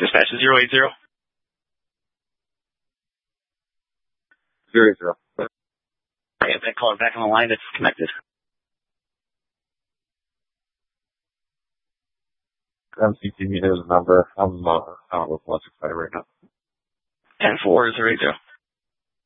Dispatch 080. 080. I have that caller back on the line that's connected. MCTV knows the number. I'm out with 165 right now. 10480.